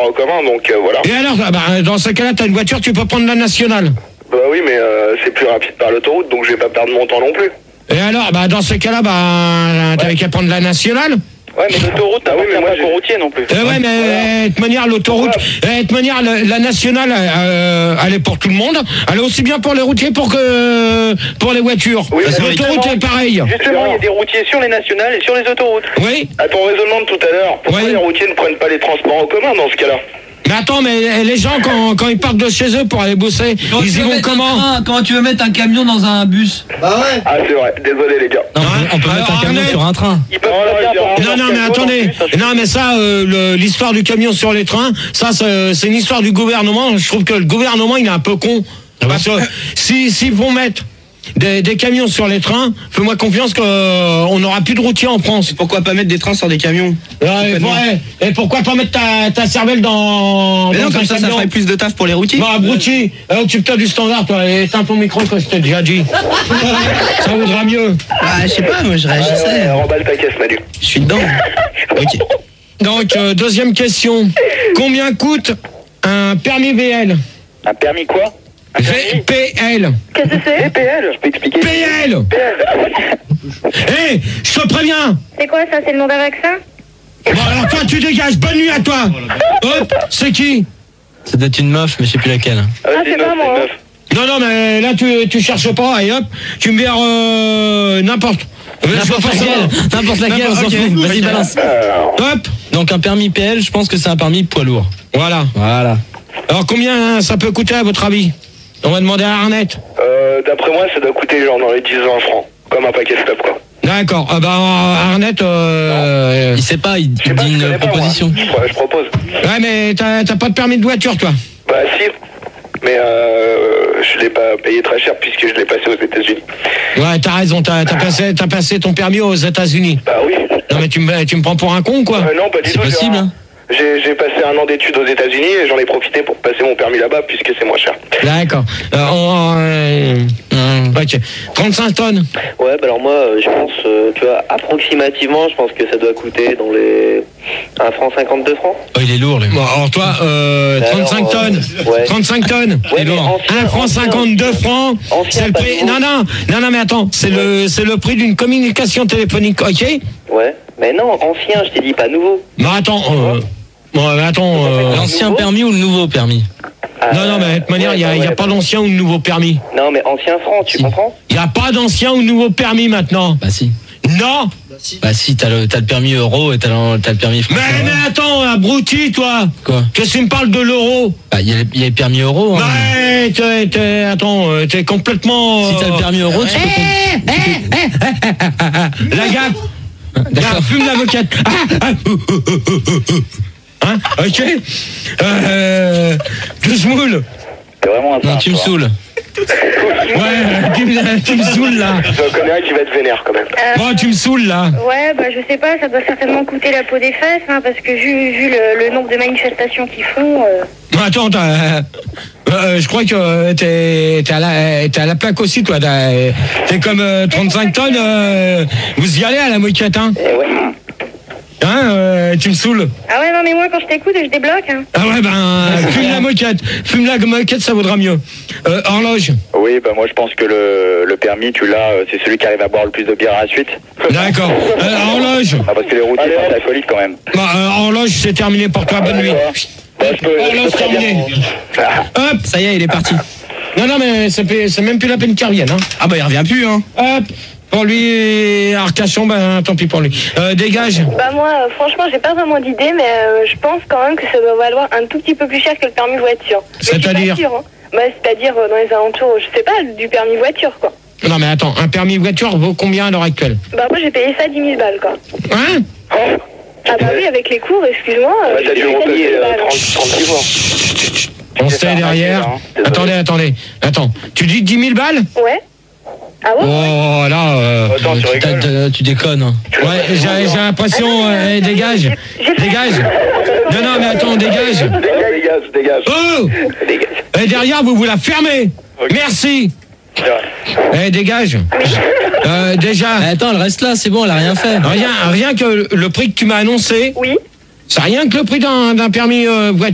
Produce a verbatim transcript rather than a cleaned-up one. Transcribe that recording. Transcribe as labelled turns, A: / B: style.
A: en commun, donc euh, voilà.
B: Et alors, bah, dans ce cas-là, t'as une voiture, tu peux prendre la nationale.
A: Bah oui, mais euh, c'est plus rapide par l'autoroute, donc je vais pas perdre mon temps non plus.
B: Et alors, bah, dans ce cas-là, bah, t'avais qu'à prendre la nationale.
A: Ouais, mais l'autoroute, ah oui, mais moi, pas routier non plus.
B: Euh, ouais, mais voilà. De toute manière, l'autoroute, ouais. De toute manière, la, la nationale, euh, elle est pour tout le monde. Elle est aussi bien pour les routiers pour que pour les voitures. Oui, l'autoroute est pareil.
A: Justement, il y a des routiers sur les nationales et sur les autoroutes.
B: Oui.
A: À ton raisonnement de tout à l'heure, pourquoi oui. les routiers ne prennent pas les transports en commun dans ce cas-là?
B: Mais attends, mais les gens, quand, quand ils partent de chez eux pour aller bosser, quand ils y vont comment?
C: Comment tu veux mettre un camion dans un bus?
A: Bah ouais. Ah, c'est vrai, désolé les gars.
C: Non, on peut, on peut mettre un camion sur un train.
A: Ils peuvent non,
B: non, mais attendez. Non, mais ça, euh, l'histoire du camion sur les trains, ça, c'est une histoire du gouvernement. Je trouve que le gouvernement, il est un peu con. Parce que si, s'ils vont mettre Des, des camions sur les trains, fais-moi confiance qu'on euh, n'aura plus de routiers en France.
C: Pourquoi pas mettre des trains sur des camions?
B: Ouais, ouais. Et pourquoi pas mettre ta, ta cervelle dans...
C: Mais
B: dans
C: non, comme ça, camion. Ça ferait plus de taf pour les routiers.
B: Bah, abruti, euh, occupe-toi du standard, toi, et éteins ton micro quand je t'ai déjà dit. Ça vaudra mieux.
C: Ah, je sais pas, moi, je réagissais.
A: Euh, remballe ta caisse, Manu.
C: Je suis dedans. Ok.
B: Donc, euh, deuxième question. Combien coûte un permis V L?
A: Un permis quoi?
B: V P L.
A: Qu'est-ce que c'est? V P L, je peux expliquer.
B: P L. Hé, hey, je te préviens.
D: C'est quoi ça? C'est le nom d'un vaccin?
B: Bon, alors toi, tu dégages. Bonne nuit à toi. Hop, c'est qui?
C: Ça doit être une meuf, mais je sais plus laquelle.
D: Ah, ah c'est pas moi.
B: Non, non, mais là, tu, tu cherches pas, et hop, tu me verres euh, n'importe.
C: N'importe laquelle. N'importe laquelle, on s'en fout. Vas-y, balance.
B: Hop.
C: Donc, un permis P L, je pense que c'est un permis poids lourd.
B: Voilà.
C: Voilà.
B: Alors, combien ça peut coûter, à votre avis? On va demander à Arnette.
A: Euh, d'après moi, ça doit coûter genre dans les dix vingt francs. Comme un paquet stop, quoi.
B: D'accord. Euh, bah, Arnette, euh...
C: il sait pas, il, il
A: pas,
C: dit une proposition.
A: Pas, je, je propose.
B: Ouais, mais t'as pas de permis de voiture, toi?
A: Bah, si. Mais euh, je l'ai pas payé très cher puisque je l'ai passé aux États-Unis.
B: Ouais, t'as raison, t'as as passé, t'as passé ton permis aux États-Unis.
A: Bah oui.
B: Non, mais tu me, tu me prends pour un con, quoi?
A: euh, Non, pas du tout.
C: C'est possible, hein.
A: J'ai passé un an d'études aux États-Unis et j'en ai profité pour passer mon permis là-bas puisque c'est moins cher.
B: D'accord. Euh, on, euh, euh, ok. trente-cinq tonnes.
E: Ouais, bah alors moi, je pense, euh, tu vois, approximativement, je pense que ça doit coûter dans les un franc cinquante-deux francs.
C: Oh, il est lourd, lui.
B: Bon, alors toi, euh, trente-cinq
E: alors,
B: tonnes.
E: Euh, ouais.
B: trente-cinq tonnes.
E: Ouais,
B: un franc cinquante-deux francs. C'est le prix. Non, non, non, non, mais attends, c'est ouais. le, c'est le prix d'une communication téléphonique, ok?
E: Ouais. Mais non, ancien, je t'ai dit, pas nouveau.
B: Non, attends. Euh, bon, attends. Euh,
C: L'ancien permis ou le nouveau permis?
B: Euh, non, non, mais de toute manière, il ouais, n'y a, ouais, a pas d'ancien ou de nouveau permis.
E: Non, mais ancien franc, tu
C: si.
E: comprends?
B: Il n'y a pas d'ancien ou de nouveau permis maintenant.
C: Bah si.
B: Non.
C: Bah si, bah, si t'as le, le permis euro et t'as le, le permis français.
B: Mais, mais attends, abruti, toi.
C: Quoi?
B: Qu'est-ce que tu me parles de l'euro?
C: Bah, il y, y a le permis euro. Hein.
B: Ouais, t'es, t'es, attends, t'es complètement...
C: Si t'as le permis euro, tu peux...
B: La gaffe. D'accord. Fume la moquette. Hein? Ok. Euh, tu se moules.
A: T'es vraiment un
C: Non, tu me saoules.
B: Ouais, tu me, tu me saoules là.
A: Je connais un qui va être vénère quand même.
D: Euh,
B: bon, tu me saoules là.
D: Ouais, bah je sais pas, ça doit certainement coûter la peau des fesses, hein, parce que vu, vu le, le nombre de manifestations qu'ils font... Euh...
B: Attends, euh, euh, je crois que t'es à, à la plaque aussi, toi. T'es comme euh, trente-cinq tonnes, euh, vous y allez à la moquette, hein?
E: Eh ouais.
B: Hein, euh, tu me saoules.
D: Ah ouais, non, mais moi, quand je t'écoute, je débloque. Hein.
B: Ah ouais, ben, fume la moquette. Fume la moquette, ça vaudra mieux. Euh, horloge.
A: Oui, bah moi, je pense que le, le permis, tu l'as, c'est celui qui arrive à boire le plus de bière à la suite.
B: D'accord. Euh, horloge.
A: Ah, parce que les routiers sont alcooliques quand même.
B: Bah, euh, horloge, c'est terminé pour toi. Bonne nuit.
A: Bah, je peux,
B: horloge terminée. Hop.
C: Ça y est, il est parti.
B: Non, non, mais c'est même plus la peine qu'il revienne. Hein.
C: Ah bah, il revient plus, hein.
B: Hop. Pour lui, Arcachon, ben tant pis pour lui. Euh, dégage.
D: Bah moi, euh, franchement, j'ai pas vraiment d'idée, mais euh, je pense quand même que ça doit valoir un tout petit peu plus cher que le permis voiture.
B: C'est-à-dire
D: hein. Bah, c'est-à-dire euh, dans les alentours, je sais pas, du permis voiture, quoi.
B: Non mais attends, un permis voiture vaut combien à l'heure actuelle?
D: Bah moi j'ai payé ça dix mille balles, quoi.
B: Hein?
D: Oh. Ah bah oui, avec les cours, excuse-moi.
A: Bah, t'as dû repayer trente-six mois.
B: On sait derrière. Hein. Attendez, attendez, attends. Tu dis dix mille balles?
D: Ouais. Ah ouais?
B: Oh là, euh,
A: Attends, tu, rigoles.
C: tu déconnes.
B: Ouais, j'ai l'impression, ah, euh, dégage, dégage. Non, non, mais attends, dégage.
A: Dégage, dégage.
B: Oh!
A: Dégage.
B: Et derrière, vous vous la fermez. Okay. Merci. Eh, dégage. Euh, déjà.
C: Eh, attends, elle reste là, c'est bon, elle a rien fait.
B: Rien, rien que le prix que tu m'as annoncé.
D: Oui.
B: C'est rien que le prix d'un permis euh, voiture.